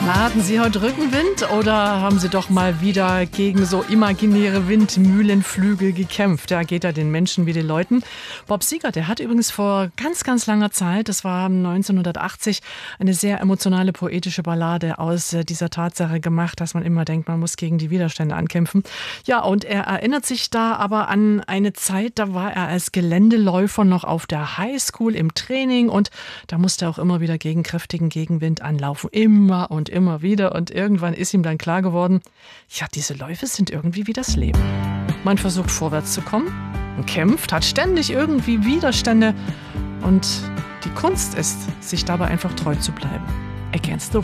Hatten Sie heute Rückenwind oder haben Sie doch mal wieder gegen so imaginäre Windmühlenflügel gekämpft? Da geht er den Menschen wie den Leuten. Bob Seger, der hat übrigens vor ganz, ganz langer Zeit, das war 1980, eine sehr emotionale, poetische Ballade aus dieser Tatsache gemacht, dass man immer denkt, man muss gegen die Widerstände ankämpfen. Ja, und er erinnert sich da aber an eine Zeit, da war er als Geländeläufer noch auf der Highschool im Training und da musste er auch immer wieder gegen kräftigen Gegenwind anlaufen. Immer und immer wieder. Und irgendwann ist ihm dann klar geworden, ja, diese Läufe sind irgendwie wie das Leben. Man versucht vorwärts zu kommen und kämpft, hat ständig irgendwie Widerstände. Und die Kunst ist, sich dabei einfach treu zu bleiben. Against the